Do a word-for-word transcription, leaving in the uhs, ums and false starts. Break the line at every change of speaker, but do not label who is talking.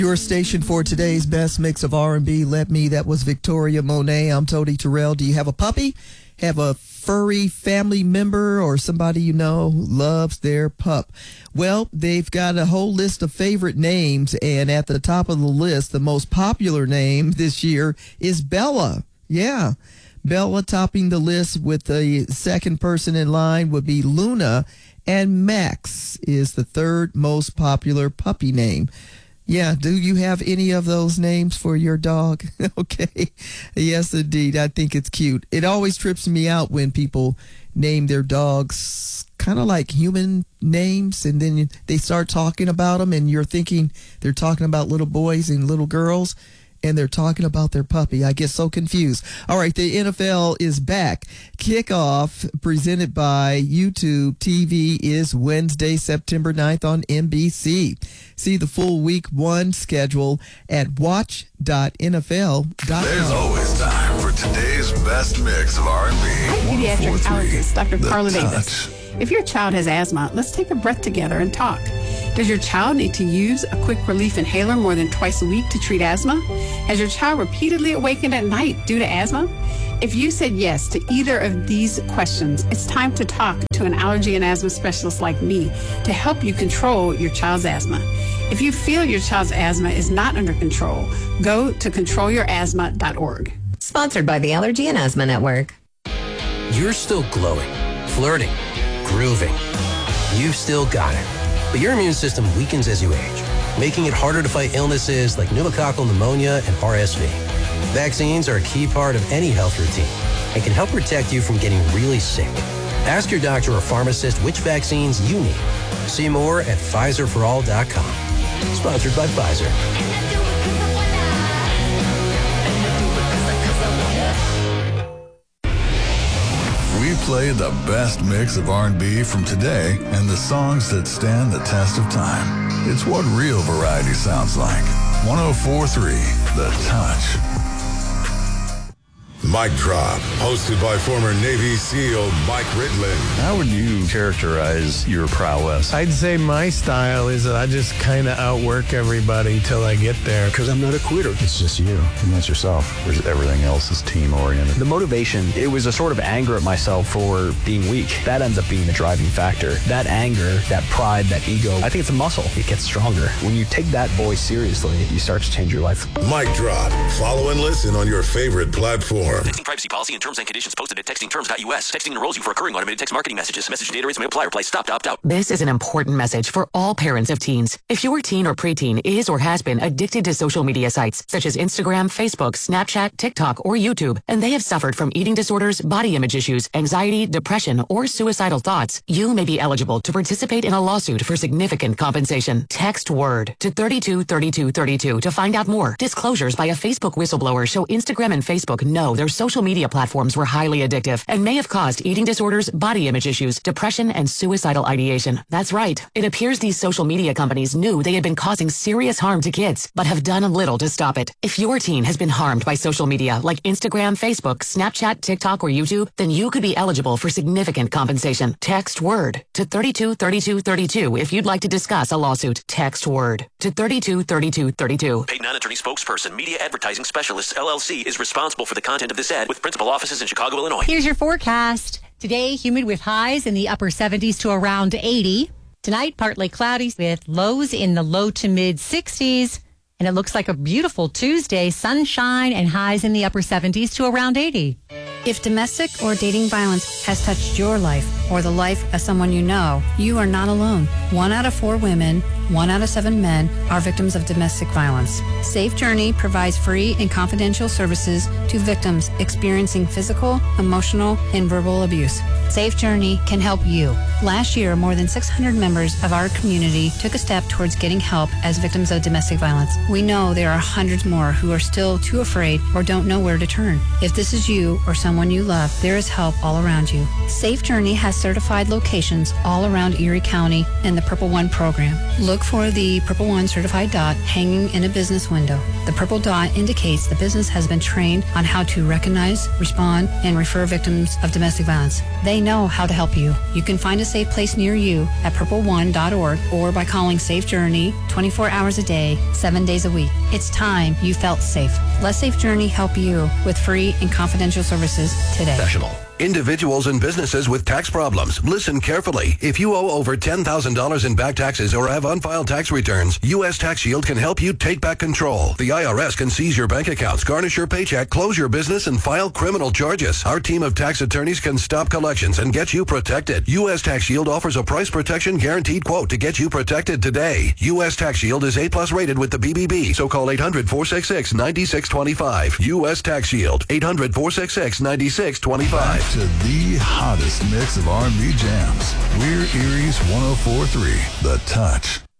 Your station for today's best mix of R and B. Let me. That was Victoria Monet. I'm Tony Terrell. Do you have a puppy? Have a furry family member or somebody you know who loves their pup? Well, they've got a whole list of favorite names, and at the top of the list, the most popular name this year is Bella. Yeah, Bella topping the list. With the second person in line would be Luna, and Max is the third most popular puppy name. Yeah, do you have any of those names for your dog? Okay. Yes, indeed. I think it's cute. It always trips me out when people name their dogs kind of like human names, and then they start talking about them, and you're thinking they're talking about little boys and little girls, and they're talking about their puppy. I get so confused. All right, the N F L is back. Kickoff presented by YouTube T V is Wednesday, September ninth on N B C. See the full week one schedule at watch dot N F L dot com.
There's always time for today's best mix of R and B.
Pediatric allergist, Doctor
The
Carla
Touch.
Davis. If your child has asthma, let's take a breath together and talk. Does your child need to use a quick relief inhaler more than twice a week to treat asthma? Has your child repeatedly awakened at night due to asthma? If you said yes to either of these questions, it's time to talk to an allergy and asthma specialist like me to help you control your child's asthma. If you feel your child's asthma is not under control, go to control your asthma dot org.
Sponsored by the Allergy and Asthma Network.
You're still glowing, flirting, grooving. You've still got it. But your immune system weakens as you age, making it harder to fight illnesses like pneumococcal pneumonia and R S V. Vaccines are a key part of any health routine and can help protect you from getting really sick. Ask your doctor or pharmacist which vaccines you need. See more at Pfizer for all dot com. Sponsored by Pfizer.
We play the best mix of R and B from today and the songs that stand the test of time. It's what real variety sounds like. one oh four point three The Touch.
Mic Drop, hosted by former Navy SEAL Mike Ritland.
How would you characterize your prowess?
I'd say my style is that I just kind of outwork everybody till I get there.
Because I'm not a quitter. It's just you, and that's yourself.
Whereas everything else is team-oriented.
The motivation, it was a sort of anger at myself for being weak. That ends up being the driving factor. That anger, that pride, that ego, I think it's a muscle. It gets stronger. When you take that voice seriously, you start to change your life.
Mic Drop. Follow and listen on your favorite platform.
Texting privacy policy and terms and conditions posted at texting terms dot U S. Texting enrolls you for recurring automated text marketing messages. Message data rates may apply. Reply stop to opt out.
This is an important message for all parents of teens. If your teen or preteen is or has been addicted to social media sites such as Instagram, Facebook, Snapchat, TikTok, or YouTube, and they have suffered from eating disorders, body image issues, anxiety, depression, or suicidal thoughts, you may be eligible to participate in a lawsuit for significant compensation. Text WORD to thirty-two thirty-two thirty-two to find out more. Disclosures by a Facebook whistleblower show Instagram and Facebook know their social media platforms were highly addictive and may have caused eating disorders, body image issues, depression, and suicidal ideation. That's right. It appears these social media companies knew they had been causing serious harm to kids, but have done little to stop it. If your teen has been harmed by social media like Instagram, Facebook, Snapchat, TikTok, or YouTube, then you could be eligible for significant compensation. Text WORD to thirty-two thirty-two thirty-two if you'd like to discuss a lawsuit. Text WORD to thirty-two thirty-two thirty-two.
Paid non-attorney spokesperson, Media Advertising Specialists, L L C, is responsible for the content of this ad with principal offices in Chicago, Illinois.
Here's your forecast. Today, humid with highs in the upper seventies to around eighty. Tonight, partly cloudy with lows in the low to mid sixties. And it looks like a beautiful Tuesday, sunshine and highs in the upper seventies to around eighty.
If domestic or dating violence has touched your life or the life of someone you know, you are not alone. One out of four women, one out of seven men are victims of domestic violence. Safe Journey provides free and confidential services to victims experiencing physical, emotional, and verbal abuse. Safe Journey can help you. Last year, more than six hundred members of our community took a step towards getting help as victims of domestic violence. We know there are hundreds more who are still too afraid or don't know where to turn. If this is you or someone you love, there is help all around you. Safe Journey has certified locations all around Erie County and the Purple One program. Look Look for the Purple One certified dot hanging in a business window. The purple dot indicates the business has been trained on how to recognize, respond, and refer victims of domestic violence. They know how to help you. You can find a safe place near you at purple one dot org or by calling Safe Journey twenty-four hours a day, seven days a week. It's time you felt safe. Let Safe Journey help you with free and confidential services today.
Professional. Individuals and businesses with tax problems, listen carefully. If you owe over ten thousand dollars in back taxes or have unfiled tax returns, U S Tax Shield can help you take back control. The I R S can seize your bank accounts, garnish your paycheck, close your business, and file criminal charges. Our team of tax attorneys can stop collections and get you protected. U S Tax Shield offers a price protection guaranteed quote to get you protected today. U S Tax Shield is A plus rated with the B B B, so call eight hundred, four six six, nine six two five. U S Tax Shield, eight hundred, four six six, nine six two five.
To the hottest mix of R and B jams. We're Erie's one oh four point three, The Touch.